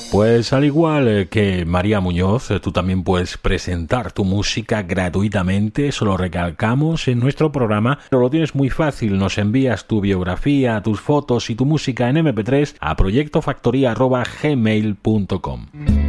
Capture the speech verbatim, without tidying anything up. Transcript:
Pues al igual que María Muñoz, tú también puedes presentar tu música gratuitamente, eso lo recalcamos en nuestro programa, pero lo tienes muy fácil, nos envías tu biografía, tus fotos y tu música en eme pe tres a proyectofactoría arroba gmail punto com.